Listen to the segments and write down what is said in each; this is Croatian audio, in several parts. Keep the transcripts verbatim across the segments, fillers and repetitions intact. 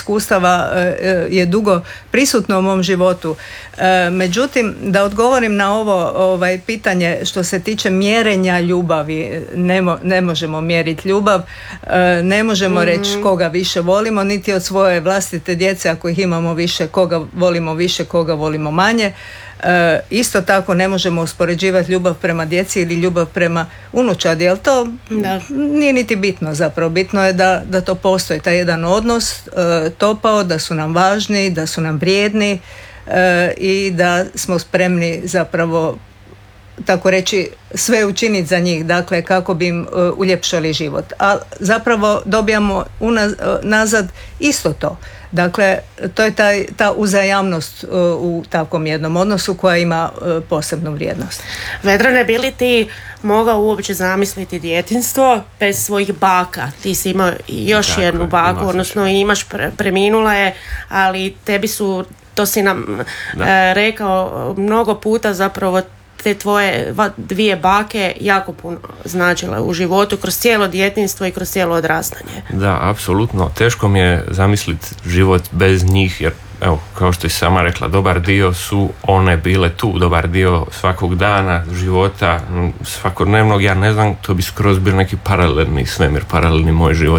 iskustava je dugo prisutno u mom životu. Međutim, da odgovorim na ovo ovaj, pitanje što se tiče mjerenja ljubavi, ne, mo, ne možemo mjeriti ljubav, ne možemo mm-hmm. reći koga više volimo, niti od svoje vlastite djece, ako ih imamo više, koga volimo više, koga volimo manje. E, isto tako ne možemo uspoređivati ljubav prema djeci ili ljubav prema unučadi, jer to da. nije niti bitno zapravo. Bitno je da, da to postoji, taj jedan odnos e, topao, da su nam važni, da su nam vrijedni e, i da smo spremni zapravo, tako reći, sve učiniti za njih, dakle kako bi im uh, uljepšali život. A zapravo dobijamo unaz, uh, nazad isto to. Dakle, to je taj, ta uzajamnost uh, u takvom jednom odnosu koja ima uh, posebnu vrijednost. Vedrane, bi li ti mogao uopće zamisliti djetinjstvo bez svojih baka? Ti si imao još tako, jednu baku, odnosno imaš pre, preminula je, ali tebi su, to si nam uh, rekao mnogo puta, zapravo te tvoje dvije bake jako puno značile u životu kroz cijelo djetinjstvo i kroz cijelo odrastanje. Da, apsolutno. Teško mi je zamisliti život bez njih, jer evo, kao što je sama rekla, dobar dio su one bile tu, dobar dio svakog dana života, svakodnevnog, ja ne znam, to bi skroz bio neki paralelni svemir, paralelni moj život.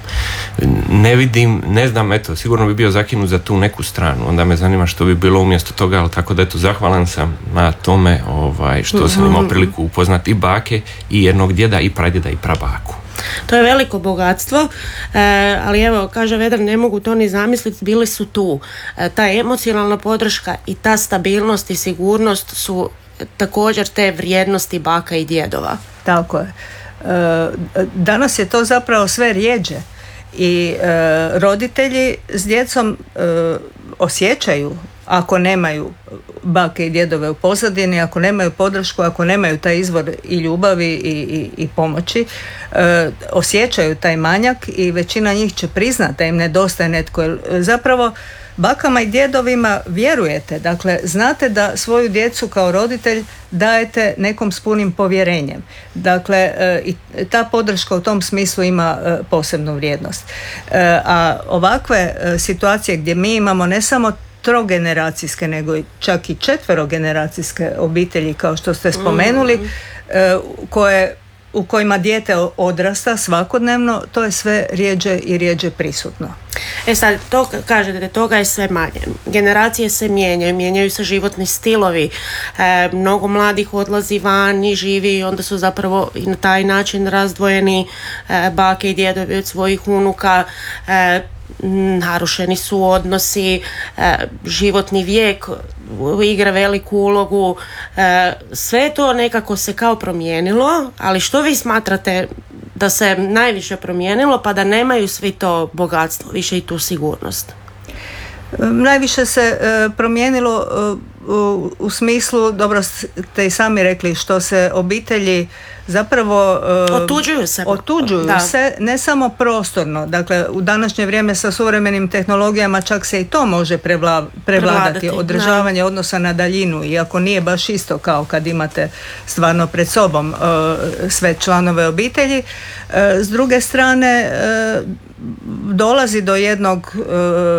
Ne vidim, ne znam, eto, sigurno bi bio zakinut za tu neku stranu, onda me zanima što bi bilo umjesto toga, ali tako da eto, zahvalan sam na tome ovaj, što sam imao priliku upoznati i bake, i jednog djeda, i pradjeda, i prabaku. To je veliko bogatstvo, e, ali evo, kaže Vedran, ne mogu to ni zamisliti, bili su tu. E, ta emocionalna podrška i ta stabilnost i sigurnost su također te vrijednosti baka i djedova. Tako je. E, danas je to zapravo sve rjeđe i e, roditelji s djecom e, osjećaju ako nemaju bake i djedove u pozadini, ako nemaju podršku, ako nemaju taj izvor i ljubavi i, i, i pomoći, e, osjećaju taj manjak i većina njih će priznati da im nedostaje netko. Zapravo bakama i djedovima vjerujete, dakle znate da svoju djecu kao roditelj dajete nekom s punim povjerenjem. Dakle, e, i ta podrška u tom smislu ima e, posebnu vrijednost. E, a ovakve e, situacije gdje mi imamo ne samo trogeneracijske, nego i čak i četverogeneracijske obitelji, kao što ste spomenuli, mm. koje, u kojima dijete odrasta svakodnevno, to je sve rijeđe i rijeđe prisutno. E sad, to kažete da toga je sve manje. Generacije se mijenjaju, mijenjaju se životni stilovi, e, mnogo mladih odlazi van i živi, onda su zapravo i na taj način razdvojeni e, bake i djedovi od svojih unuka, e, narušeni su odnosi, e, životni vijek igra veliku ulogu, e, sve to nekako se kao promijenilo, ali što vi smatrate da se najviše promijenilo pa da nemaju svi to bogatstvo, više i tu sigurnost? Najviše se e, promijenilo e, u, u smislu, dobro ste i sami rekli, što se obitelji zapravo e, otuđuju se, otuđuju da. se ne samo prostorno, dakle u današnje vrijeme sa suvremenim tehnologijama čak se i to može prevla, prevladati, prevladati, održavanje da. odnosa na daljinu, iako nije baš isto kao kad imate stvarno pred sobom e, sve članove obitelji. E, s druge strane e, dolazi do jednog e,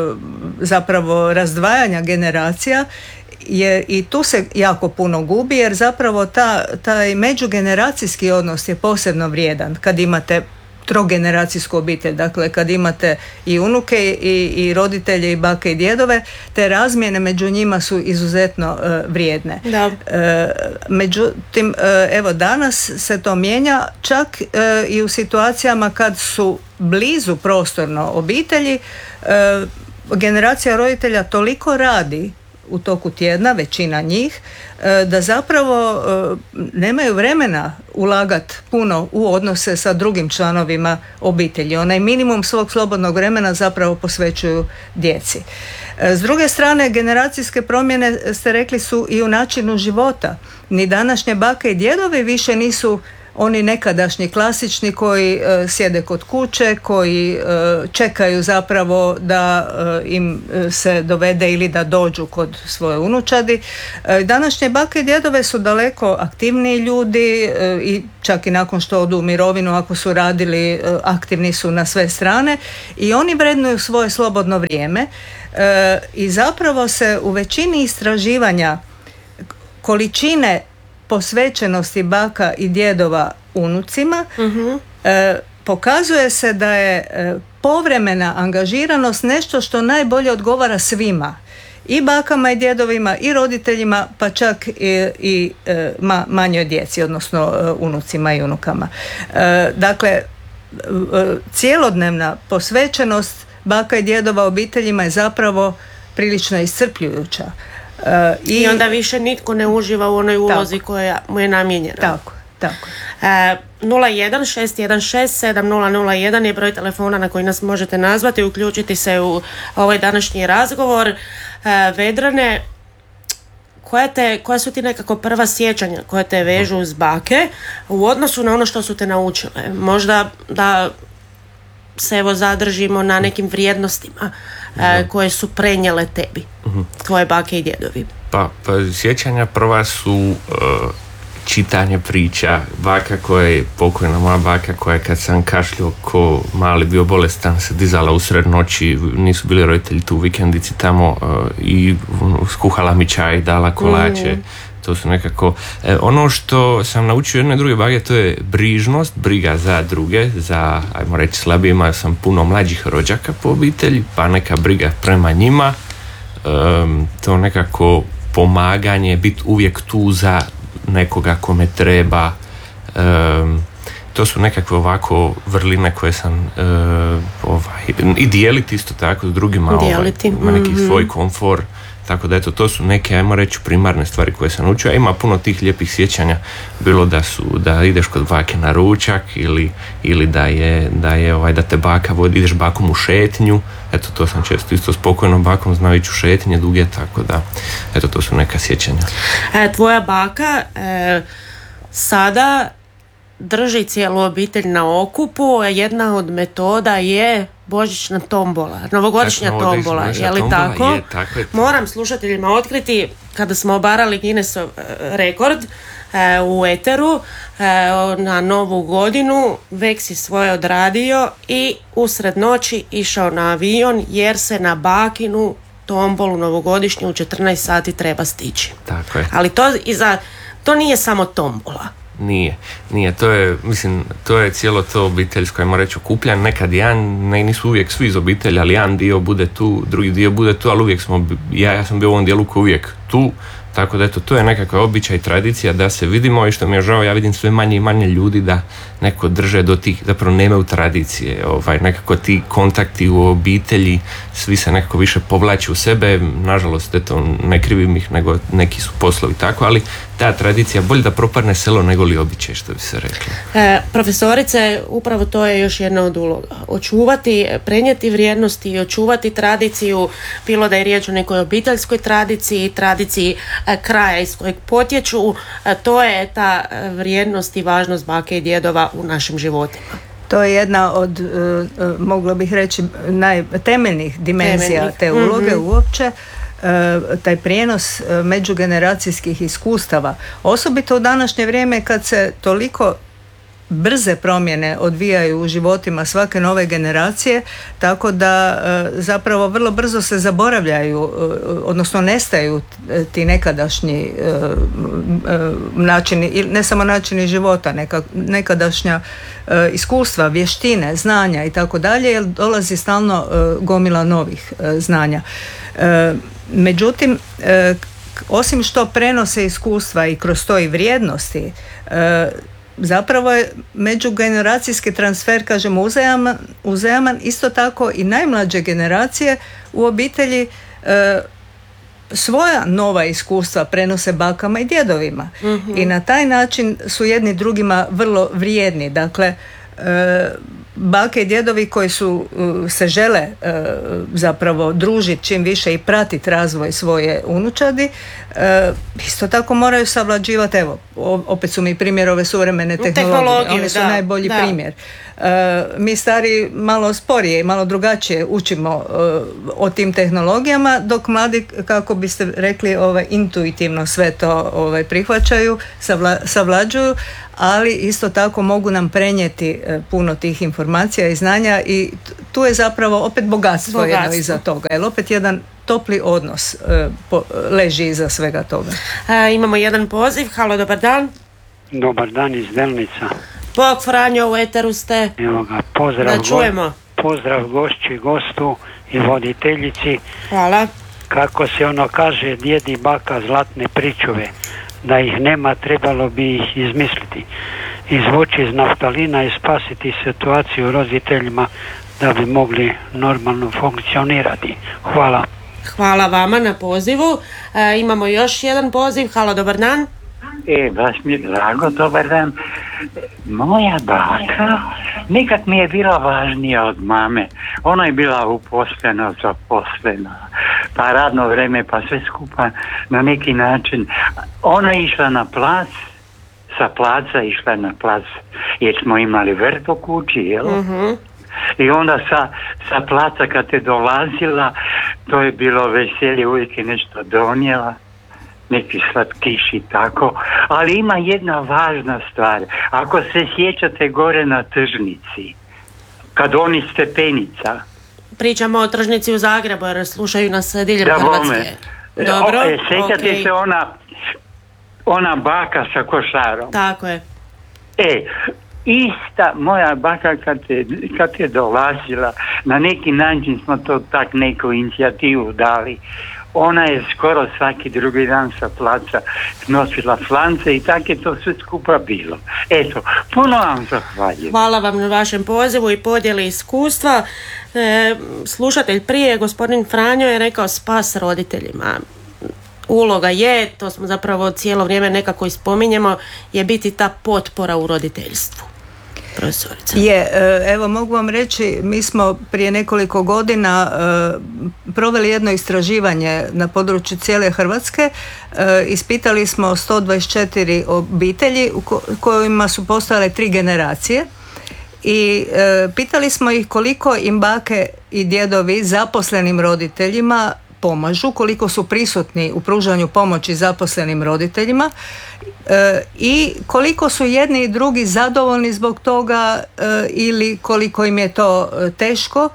zapravo razdvajanja generacija, jer i tu se jako puno gubi, jer zapravo ta, taj međugeneracijski odnos je posebno vrijedan kad imate trogeneracijsku obitelj, dakle kad imate i unuke i, i roditelje i bake i djedove, te razmjene među njima su izuzetno uh, vrijedne. Da. E, međutim, uh, evo danas se to mijenja čak uh, i u situacijama kad su blizu prostorno obitelji, uh, generacija roditelja toliko radi u toku tjedna, većina njih, da zapravo nemaju vremena ulagati puno u odnose sa drugim članovima obitelji. Onaj minimum svog slobodnog vremena zapravo posvećuju djeci. S druge strane, generacijske promjene, ste rekli, su i u načinu života. Ni današnje bake i djedovi više nisu oni nekadašnji klasični koji e, sjede kod kuće, koji e, čekaju zapravo da e, im se dovede ili da dođu kod svoje unučadi. E, današnje bake i djedove su daleko aktivniji ljudi e, i čak i nakon što odu u mirovinu, ako su radili, e, aktivni su na sve strane i oni vrednuju svoje slobodno vrijeme e, i zapravo se u većini istraživanja količine posvećenosti baka i djedova unucima, uh-huh. e, pokazuje se da je e, povremena angažiranost nešto što najbolje odgovara svima, i bakama i djedovima i roditeljima, pa čak i, i e, ma, manjoj djeci, odnosno e, unucima i unukama. E, dakle, e, cijelodnevna posvećenost baka i djedova obiteljima je zapravo prilično iscrpljujuća. Uh, i, I onda više nitko ne uživa u onoj ulozi tako, koja mu je namijenjena. Tako, tako. Uh, nula jedan šest jedan šest sedam nula nula jedan je broj telefona na koji nas možete nazvati i uključiti se u ovaj današnji razgovor. Uh, Vedrane, koja, te, koja su ti nekako prva sjećanja koja te vežu uz bake u odnosu na ono što su te naučile? Možda da se evo zadržimo na nekim vrijednostima e, koje su prenijele tebi, uh-huh. tvoje bake i djedovi. Pa, pa sjećanja prva su uh, čitanje priča. Baka koja je, pokojna moja baka koja je kad sam kašljio ko mali bio bolestan se dizala usred noći, nisu bili roditelji tu u vikendici tamo uh, i uh, skuhala mi čaj, dala kolače. Mm. To su nekako, e, ono što sam naučio jedne druge bake, to je brižnost, briga za druge, za, ajmo reći, slabije. Imao sam puno mlađih rođaka po obitelji, pa neka briga prema njima, e, to nekako pomaganje, biti uvijek tu za nekoga kome treba, e, to su nekakve ovako vrline koje sam e, ovaj, i dijeliti isto tako s drugima, ovaj, ima neki mm-hmm. svoj komfor. Tako da eto, to su neke, ajmo reći, primarne stvari koje sam naučio. Ima puno tih lijepih sjećanja, bilo da su, da ideš kod bake na ručak ili, ili da je, da je ovaj, da te baka vodi, ideš bakom u šetnju. Eto, to sam često isto s pokojnom bakom znao ići u šetnje duge, tako da, eto, to su neka sjećanja. E, tvoja baka e, sada drži cijelu obitelj na okupu, jedna od metoda je božićna tombola, novogodišnja tako, tombola, je li tombola, tako? Je, tako je. Moram slušateljima otkriti, kada smo obarali Guinnessov rekord e, u eteru e, na novu godinu, Vek si svoje odradio i usred noći išao na avion jer se na bakinu tombolu novogodišnju u četrnaest sati treba stići. Tako je. Ali to, iza, to nije samo tombola. Nije, nije, to je, mislim, to je cijelo to obiteljsko, ajmo reći, okupljanje. Nekad jedan, ne, nisu uvijek svi iz obitelji, ali jedan dio bude tu, drugi dio bude tu, ali uvijek smo, ja, ja sam bio u ovom dijelu koji uvijek tu, tako da eto, to je nekakva običaj i tradicija da se vidimo i što mi je žao, ja vidim sve manje i manje ljudi da neko drže do tih, zapravo nemaju tradicije, ovaj, nekako ti kontakti u obitelji, svi se nekako više povlači u sebe, nažalost, eto, ne krivim ih, nego neki su poslovi tako, ali ta tradicija, bolje da propadne selo nego li običaj, što bi se reklo. E, profesorice, upravo to je još jedna od uloga. Očuvati, prenijeti vrijednosti i očuvati tradiciju, bilo da je riječ o nekoj obiteljskoj tradiciji, tradiciji e, kraja iz kojeg potječu, e, to je ta vrijednost i važnost bake i djedova u našim životima. To je jedna od, uh, moglo bih reći, najtemeljnih dimenzija Temeljnih. te uloge mm-hmm. uopće. Taj prijenos međugeneracijskih iskustava, osobito u današnje vrijeme kad se toliko brze promjene odvijaju u životima svake nove generacije, tako da zapravo vrlo brzo se zaboravljaju, odnosno nestaju ti nekadašnji načini, ne samo načini života, neka, nekadašnja iskustva, vještine, znanja i tako dalje, jer dolazi stalno gomila novih znanja. Međutim, osim što prenose iskustva i kroz to i vrijednosti, zapravo je međugeneracijski transfer, kažemo, uzajaman, uzajaman, isto tako i najmlađe generacije u obitelji svoja nova iskustva prenose bakama i djedovima. Mm-hmm. I na taj način su jedni drugima vrlo vrijedni. Dakle, bake i djedovi koji su se žele zapravo družiti čim više i pratiti razvoj svoje unučadi, isto tako moraju savlađivati, evo, opet su mi primjer ove suvremene tehnologije, one su da, najbolji da. primjer. Mi stari malo sporije i malo drugačije učimo o tim tehnologijama, dok mladi, kako biste rekli, ovaj, intuitivno sve to ovaj, prihvaćaju, savla, savlađuju, ali isto tako mogu nam prenijeti puno tih informacija i znanja i tu je zapravo opet bogatstvo, bogatstvo. jedno iza toga, jer opet jedan topli odnos po, leži iza svega toga. E, imamo jedan poziv. Halo, dobar dan. Dobar dan iz Delnica. Bog Franjo, u eteru ste. Evo ga, pozdrav, da čujemo. Go, pozdrav gošću i gostu i voditeljici. Hvala. Kako se ono kaže, djed i baka zlatne pričuve. Da ih nema, trebalo bi ih izmisliti. Izvući iz naftalina i spasiti situaciju roditeljima da bi mogli normalno funkcionirati. Hvala. Hvala vama na pozivu. E, imamo još jedan poziv. Halo, dobar dan. E, baš mi je drago, dobar dan. Moja baka nikad mi je bila važnija od mame. Ona je bila uposlena, zaposlena, pa radno vreme, pa sve skupa na neki način. Ona je išla na plac, sa placa išla na plac, jer smo imali vrt u kući, jel? Uh-huh. I onda sa, sa placa kad je dolazila, to je bilo veselje, uvijek je nešto donijela, neki slatkiš i tako. Ali ima jedna važna stvar. Ako se sjećate gore na tržnici, kad oni stepenica. Pričamo o tržnici u Zagrebu, jer slušaju nas diljem Hrvatske. Dobro, e, sjećate okay. se ona, ona baka sa košarom? Tako je. E, ista moja baka kad je, kad je dolazila, na neki način smo to tak neku inicijativu dali. Ona je skoro svaki drugi dan sa placa nosila flance i tako je to sve skupa bilo. Eto, puno vam zahvaljujem. Hvala vam na vašem pozivu i podjeli iskustva. E, slušatelj prije, gospodin Franjo, je rekao spas roditeljima. Uloga je, to smo zapravo cijelo vrijeme nekako ispominjemo, je biti ta potpora u roditeljstvu. Profesorica. Je, evo mogu vam reći, mi smo prije nekoliko godina proveli jedno istraživanje na području cijele Hrvatske. Ispitali smo sto dvadeset četiri obitelji u kojima su postojale tri generacije i pitali smo ih koliko im bake i djedovi zaposlenim roditeljima pomažu, koliko su prisutni u pružanju pomoći zaposlenim roditeljima e, i koliko su jedni i drugi zadovoljni zbog toga e, ili koliko im je to e, teško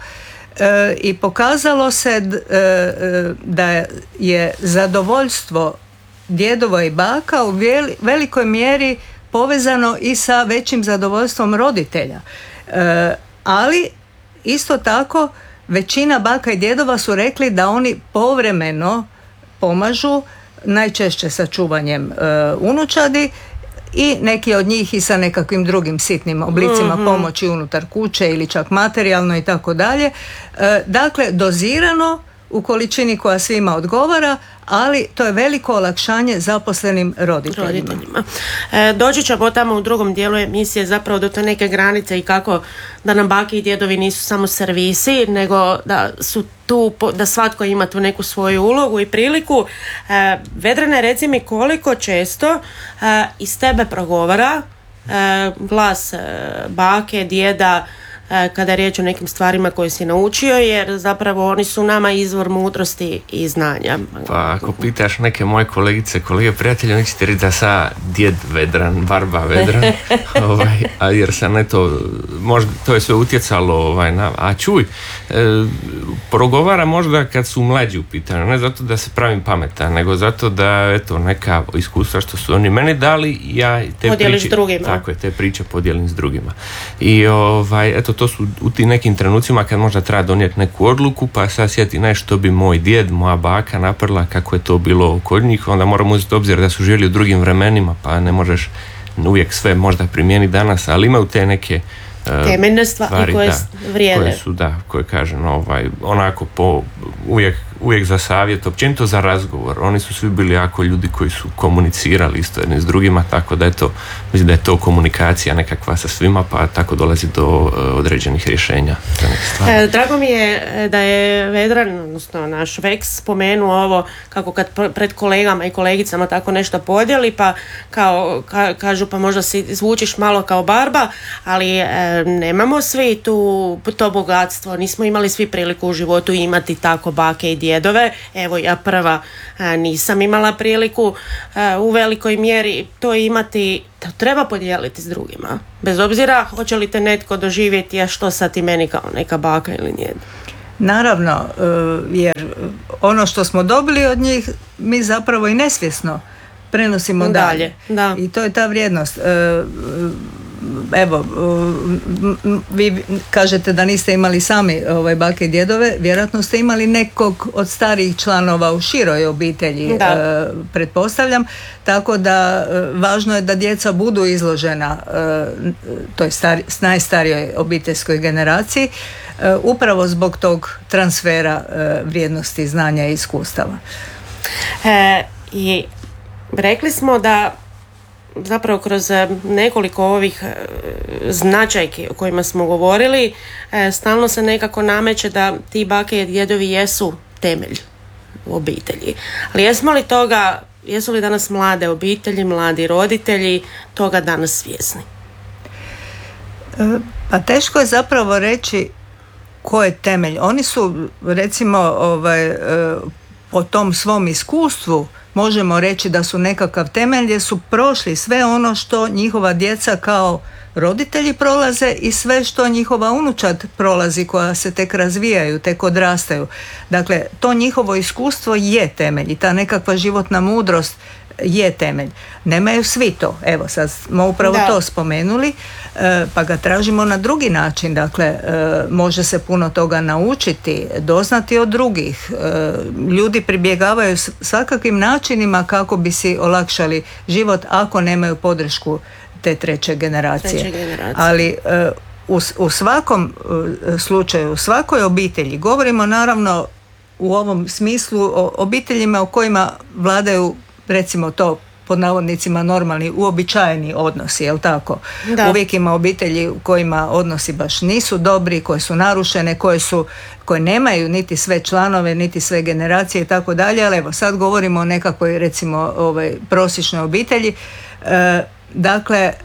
e, i pokazalo se d, e, da je zadovoljstvo djedova i baka u veli, velikoj mjeri povezano i sa većim zadovoljstvom roditelja. E, ali isto tako većina baka i djedova su rekli da oni povremeno pomažu, najčešće sa čuvanjem e, unučadi i neki od njih i sa nekakvim drugim sitnim oblicima mm-hmm. pomoći unutar kuće ili čak materijalno i tako dalje. Dakle, dozirano u količini koja svima odgovara, ali to je veliko olakšanje zaposlenim roditeljima. roditeljima. E, doći ćemo tamo u drugom dijelu emisije zapravo do te neke granice i kako da nam bake i djedovi nisu samo servisi, nego da su tu, da svatko ima tu neku svoju ulogu i priliku. E, Vedrane, reci mi koliko često e, iz tebe progovara e, glas e, bake, djeda, kada je riječ o nekim stvarima koje si naučio, jer zapravo oni su nama izvor mudrosti i znanja. Pa ako pitaš neke moje kolegice, kolege, prijatelje, oni će ti reći da sa djed Vedran, barba Vedran, ovaj, a jer sam eto, možda to je sve utjecalo ovaj, na, a čuj, e, progovara možda kad su mlađi u pitanju, ne zato da se pravim pametan, nego zato da eto neka iskustva što su oni meni dali, ja te podijeliš priče, s drugima. Tako je, te priče podijelim s drugima. I ovaj, eto to su u tim nekim trenucima kad možda treba donijeti neku odluku, pa sad sjeti nešto bi moj djed, moja baka napravila, kako je to bilo kod njih, onda moramo uzeti obzir da su živjeli u drugim vremenima, pa ne možeš uvijek sve možda primijeniti danas, ali imaju te neke uh, temeljne stvari koje da, vrijede. Koje su, da, koje kažem, ovaj, onako po, uvijek, uvijek za savjet, općenito za razgovor. Oni su svi bili jako ljudi koji su komunicirali isto jedni s drugima, tako da je to, mislim da je to komunikacija nekakva sa svima, pa tako dolazi do uh, određenih rješenja. E, drago mi je da je Vedran, odnosno naš Veks, spomenuo ovo kako kad pred kolegama i kolegicama tako nešto podijeli, pa kao ka, kažu pa možda si zvučiš malo kao barba, ali e, nemamo svi tu to bogatstvo, nismo imali svi priliku u životu imati tako bake i djedove. Evo ja prva e, nisam imala priliku e, u velikoj mjeri to imati. To treba podijeliti s drugima, bez obzira hoće li te netko doživjeti, a što sad ti meni kao neka baka ili njed. Naravno, jer ono što smo dobili od njih mi zapravo i nesvjesno prenosimo dalje, dalje. Da. I to je ta vrijednost. Evo, vi kažete da niste imali sami ovaj, bake i djedove, vjerojatno ste imali nekog od starijih članova u široj obitelji, da. E, pretpostavljam, tako da važno je da djeca budu izložena e, toj stari, najstarijoj obiteljskoj generaciji, e, upravo zbog tog transfera e, vrijednosti, znanja i iskustava. E, I rekli smo da zapravo kroz nekoliko ovih značajki o kojima smo govorili, stalno se nekako nameće da ti bake i djedovi jesu temelj u obitelji. Ali jesmo li toga, jesu li danas mlade obitelji, mladi roditelji toga danas svjesni? Pa teško je zapravo reći ko je temelj. Oni su recimo ovaj, po tom svom iskustvu možemo reći da su nekakav temelj jer su prošli sve ono što njihova djeca kao roditelji prolaze i sve što njihova unučad prolazi koja se tek razvijaju, tek odrastaju. Dakle, to njihovo iskustvo je temelj i ta nekakva životna mudrost je temelj. Nemaju svi to. Evo, sad smo upravo da. to spomenuli, pa ga tražimo na drugi način. Dakle, može se puno toga naučiti, doznati od drugih. Ljudi pribjegavaju svakakvim načinima kako bi si olakšali život ako nemaju podršku te treće generacije. Treće generacije. Ali u, u svakom slučaju, u svakoj obitelji, govorimo naravno u ovom smislu o obiteljima u kojima vladaju, recimo to pod navodnicima normalni, uobičajeni odnosi, jel tako? Da. Uvijek ima obitelji u kojima odnosi baš nisu dobri, koje su narušene, koje su, koje nemaju niti sve članove, niti sve generacije i tako dalje, ali evo sad govorimo o nekakvoj recimo ovaj, prosječnoj obitelji. E, dakle, e,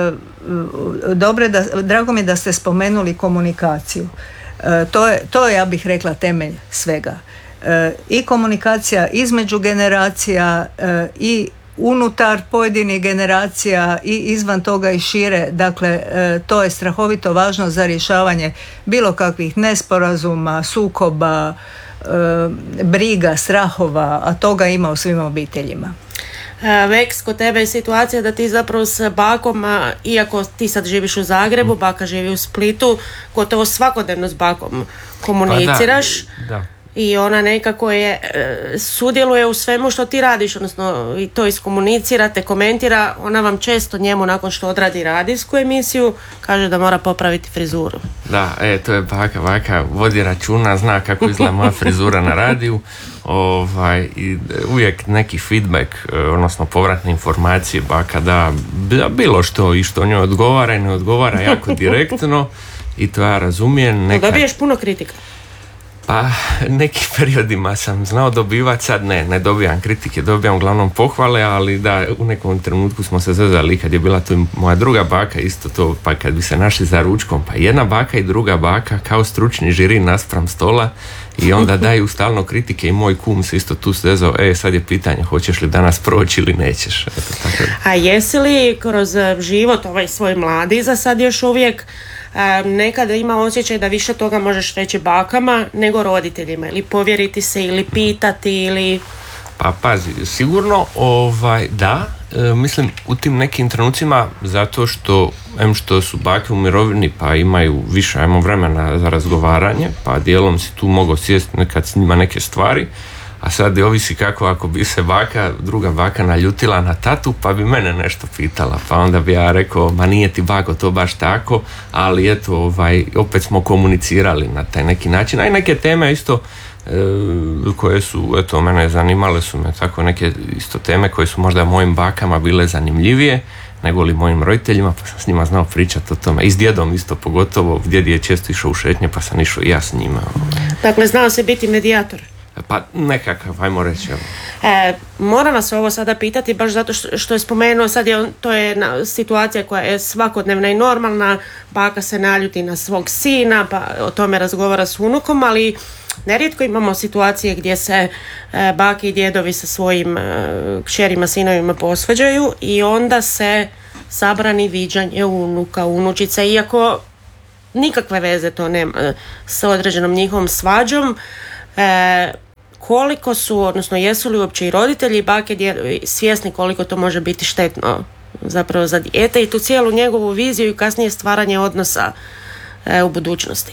dobre da, drago mi je da ste spomenuli komunikaciju. E, to je, to je, ja bih rekla, temelj svega. E, i komunikacija između generacija e, i unutar pojedinih generacija i izvan toga i šire, dakle e, to je strahovito važno za rješavanje bilo kakvih nesporazuma, sukoba, e, briga, strahova, a toga ima u svim obiteljima. Veks, kod tebe je situacija da ti zapravo s bakom, iako ti sad živiš u Zagrebu, baka živi u Splitu, gotovo svakodnevno s bakom komuniciraš. Pa da, da. I ona nekako je, sudjeluje u svemu što ti radiš, odnosno i to iskomunicira, te komentira. Ona vam često njemu nakon što odradi radijsku emisiju kaže da mora popraviti frizuru. Da, e, to je baka, baka vodi računa, zna kako izgleda moja frizura na radiju. Ovaj, i uvijek neki feedback, odnosno povratne informacije baka da bilo što i što njoj odgovara i ne odgovara jako direktno i to ja razumijem. Neka... Dobiješ puno kritika. Pa nekim periodima sam znao dobivati, sad ne, ne dobijam kritike, dobijam uglavnom pohvale, ali da u nekom trenutku smo se zazvali kad je bila tu moja druga baka, isto to, pa kad bi se našli za ručkom, pa jedna baka i druga baka kao stručni žiri naspram stola i onda daju stalno kritike i moj kum se isto tu svezao, e sad je pitanje hoćeš li danas proći ili nećeš. Eto, tako. A jesi li kroz život ovaj svoj mladi za sad još uvijek nekada ima osjećaj da više toga možeš reći bakama nego roditeljima ili povjeriti se ili pitati ili... Pa pazi, sigurno ovaj, da, e, mislim u tim nekim trenucima zato što em što su bake u mirovini pa imaju više ajmo vremena za razgovaranje pa dijelom si tu mogao sjesti nekad s njima neke stvari. A sad je ovisi kako ako bi se baka, druga baka naljutila na tatu pa bi mene nešto pitala. Pa onda bi ja rekao, ma nije ti bako to baš tako, ali eto, ovaj, opet smo komunicirali na taj neki način. A i neke teme isto koje su, eto, mene zanimale su me tako neke isto teme koje su možda mojim bakama bile zanimljivije nego li mojim roditeljima, pa sam s njima znao pričati o tome. I s djedom isto pogotovo, djed je često išao u šetnje, pa sam išao i ja s njima. Dakle, znao se biti medijator. Pa nekakav, ajmo reći. E, moram vas ovo sada pitati, baš zato što, što je spomenuo, sad je, to je na, situacija koja je svakodnevna i normalna, baka se naljuti na svog sina, pa o tome razgovara s unukom, ali nerijetko imamo situacije gdje se e, bake i djedovi sa svojim e, kćerima, sinovima posvađaju i onda se zabrani viđanje unuka, unučice, iako nikakve veze to nema sa određenom njihovom svađom. E, koliko su, odnosno jesu li uopće i roditelji i bake djedovi svjesni koliko to može biti štetno zapravo za dijete i tu cijelu njegovu viziju i kasnije stvaranje odnosa e, u budućnosti?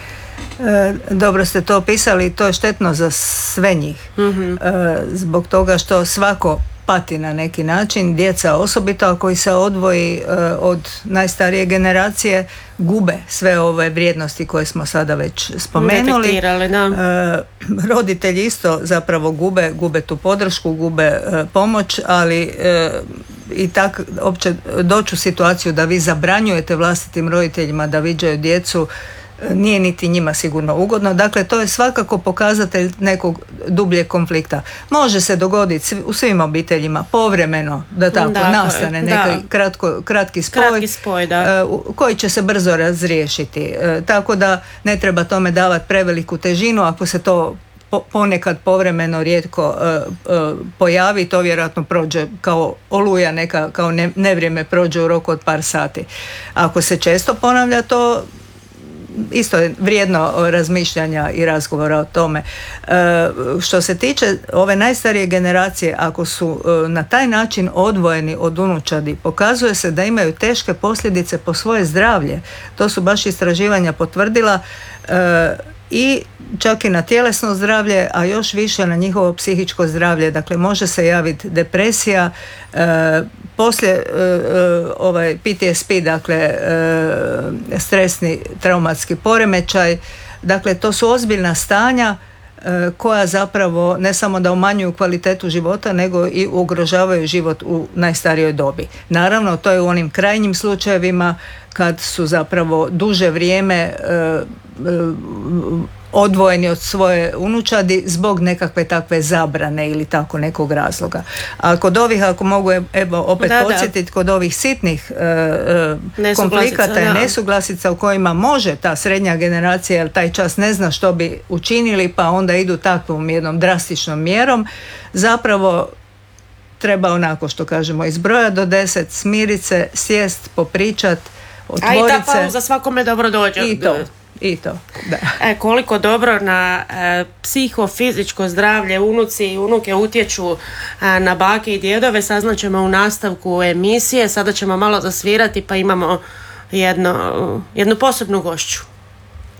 E, dobro ste to opisali, to je štetno za sve njih. Mm-hmm. E, zbog toga što svako pati na neki način, djeca osobito ako ih se odvoji e, od najstarije generacije, gube sve ove vrijednosti koje smo sada već spomenuli. Da. E, roditelji isto zapravo gube, gube tu podršku, gube e, pomoć, ali e, i tak opće doći u situaciju da vi zabranjujete vlastitim roditeljima da viđaju djecu, nije niti njima sigurno ugodno. Dakle, to je svakako pokazatelj nekog dubljeg konflikta. Može se dogoditi u svim obiteljima povremeno da tako da, nastane neki kratko, kratki spoj, kratki spoj da. koji će se brzo razriješiti. Tako da ne treba tome davati preveliku težinu. Ako se to ponekad povremeno rijetko pojavi, to vjerojatno prođe kao oluja neka, kao nevrijeme prođe u roku od par sati. Ako se često ponavlja, to isto je vrijedno razmišljanja i razgovora o tome. E, što se tiče ove najstarije generacije, ako su e, na taj način odvojeni od unučadi, pokazuje se da imaju teške posljedice po svoje zdravlje. To su baš istraživanja potvrdila e, i čak i na tjelesno zdravlje, a još više na njihovo psihičko zdravlje. Dakle, može se javiti depresija, e, poslije e, ovaj P T S P, dakle e, stresni traumatski poremećaj. Dakle, to su ozbiljna stanja e, koja zapravo ne samo da umanjuju kvalitetu života, nego i ugrožavaju život u najstarijoj dobi. Naravno, to je u onim krajnjim slučajevima kad su zapravo duže vrijeme e, e, odvojeni od svoje unučadi zbog nekakve takve zabrane ili tako nekog razloga. A kod ovih, ako mogu evo opet da, podsjetiti, da. kod ovih sitnih e, konflikata i nesuglasica u kojima može ta srednja generacija, jer taj čas ne zna što bi učinili, pa onda idu takvom jednom drastičnom mjerom, zapravo treba onako što kažemo iz broja do deset smirit se, sjest, popričat, otvorit se. A i ta pauza svakome dobro dođe. I to. I to, da. E, koliko dobro na e, psihofizičko zdravlje unuci i unuke utječu e, na bake i djedove saznaćemo u nastavku emisije. Sada ćemo malo zasvirati pa imamo jedno, jednu posebnu gošću.